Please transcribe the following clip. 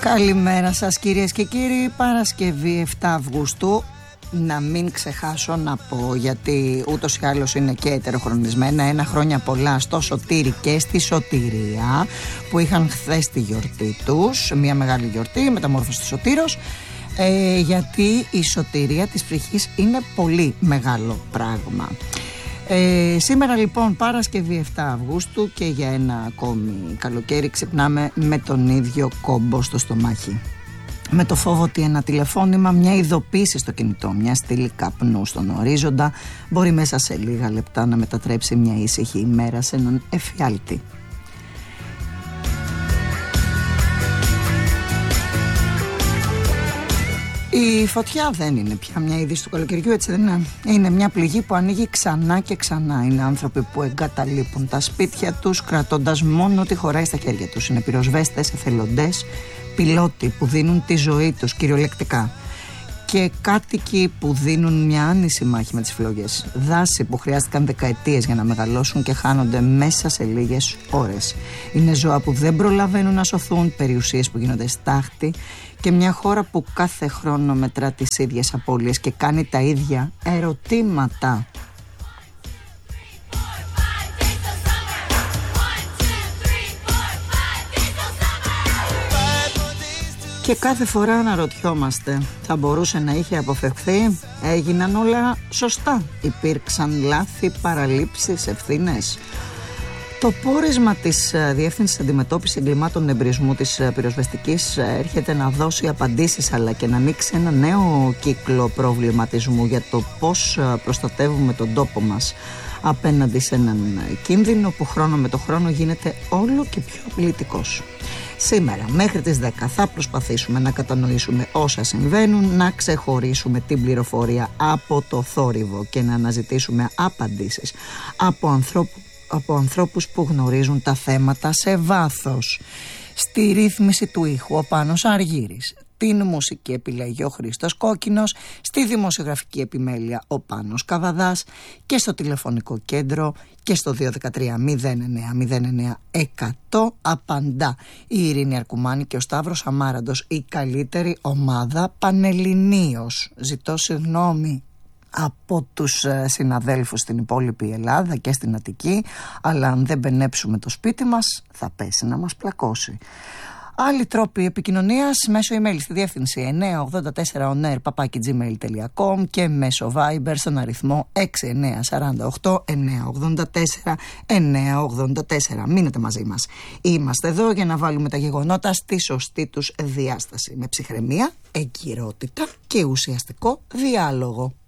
Καλημέρα σας κυρίες και κύριοι. Παρασκευή 7 Αυγούστου. Να μην ξεχάσω να πω, γιατί ούτως ή άλλως είναι και ετεροχρονισμένα, ένα χρόνια πολλά στο Σωτήρι και στη Σωτηρία που είχαν χθες τη γιορτή τους, μια μεγάλη γιορτή, μεταμόρφωση του Σωτήρος, γιατί η σωτηρία της ψυχής είναι πολύ μεγάλο πράγμα. Σήμερα λοιπόν Παρασκευή 7 Αυγούστου και για ένα ακόμη καλοκαίρι ξυπνάμε με τον ίδιο κόμπο στο στομάχι. Με το φόβο ότι ένα τηλεφώνημα, μια ειδοποίηση στο κινητό, μια στήλη καπνού στον ορίζοντα μπορεί μέσα σε λίγα λεπτά να μετατρέψει μια ήσυχη ημέρα σε έναν εφιάλτη. Η φωτιά δεν είναι πια μια είδηση του καλοκαιριού, έτσι δεν είναι? Είναι μια πληγή που ανοίγει ξανά και ξανά. Είναι άνθρωποι που εγκαταλείπουν τα σπίτια τους κρατώντας μόνο ό,τι χωράει στα χέρια τους. Είναι πυροσβέστες, εθελοντές, πιλότοι που δίνουν τη ζωή τους κυριολεκτικά, και κάτοικοι που δίνουν μια άνηση μάχη με τις φλόγες, δάση που χρειάστηκαν δεκαετίες για να μεγαλώσουν και χάνονται μέσα σε λίγες ώρες. Είναι ζώα που δεν προλαβαίνουν να σωθούν, περιουσίες που γίνονται στάχτη και μια χώρα που κάθε χρόνο μετρά τις ίδιες απώλειες και κάνει τα ίδια ερωτήματα. Και κάθε φορά αναρωτιόμαστε, θα μπορούσε να είχε αποφευχθεί? Έγιναν όλα σωστά? Υπήρξαν λάθη, παραλήψεις, ευθύνες? Το πόρισμα της Διεύθυνσης Αντιμετώπισης Εγκλημάτων Εμπρισμού της Πυροσβεστικής έρχεται να δώσει απαντήσεις, αλλά και να ανοίξει ένα νέο κύκλο προβληματισμού για το πώς προστατεύουμε τον τόπο μας απέναντι σε έναν κίνδυνο που χρόνο με το χρόνο γίνεται όλο και πιο απειλητικός. Σήμερα μέχρι τις 10 θα προσπαθήσουμε να κατανοήσουμε όσα συμβαίνουν, να ξεχωρίσουμε την πληροφορία από το θόρυβο και να αναζητήσουμε απαντήσεις από ανθρώπους που γνωρίζουν τα θέματα σε βάθος. Στη ρύθμιση του ήχου ο Πάνος Αργύρης, την μουσική επιλέγει ο Χρήστος Κόκκινος, στη δημοσιογραφική επιμέλεια ο Πάνος Καβαδάς και στο τηλεφωνικό κέντρο και στο 213-09-09-100 απαντά η Ειρήνη Αρκουμάνη και ο Σταύρος Αμάραντος, η καλύτερη ομάδα πανελληνίως. Ζητώ συγγνώμη από τους συναδέλφους στην υπόλοιπη Ελλάδα και στην Αττική, αλλά αν δεν μπενέψουμε το σπίτι μας θα πέσει να μας πλακώσει. Άλλοι τρόποι επικοινωνίας μέσω email στη διεύθυνση 984onair@gmail.com και μέσω Viber στον αριθμό 6948-984-984. Μείνετε μαζί μας. Είμαστε εδώ για να βάλουμε τα γεγονότα στη σωστή τους διάσταση, με ψυχραιμία, εγκυρότητα και ουσιαστικό διάλογο.